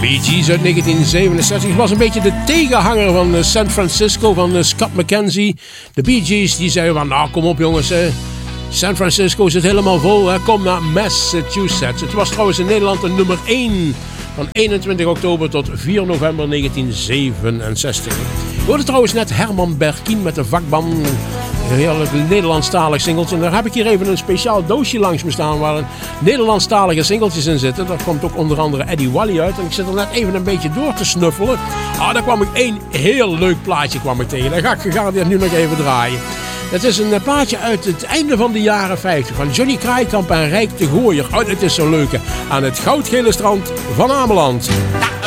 Bee Gees uit 1967 was een beetje de tegenhanger van San Francisco, van Scott McKenzie. De Bee Gees die zeiden van, nou kom op jongens, San Francisco zit helemaal vol, hè. Kom naar Massachusetts. Het was trouwens in Nederland een nummer 1 van 21 oktober tot 4 november 1967. We hoorden trouwens net Herman Berkien met de vakband. Een heerlijk Nederlandstalig singeltje. En daar heb ik hier even een speciaal doosje langs me staan waar een Nederlandstalige singeltjes in zitten. Daar komt ook onder andere Eddie Wally uit. En ik zit er net even een beetje door te snuffelen. Daar kwam ik één heel leuk plaatje tegen. Dat ga ik gegarandeerd nu nog even draaien. Het is een plaatje uit het einde van de jaren 50 van Johnny Kraaikamp en Rijk de Gooier. Het is zo leuk, hè? Aan het goudgele strand van Ameland.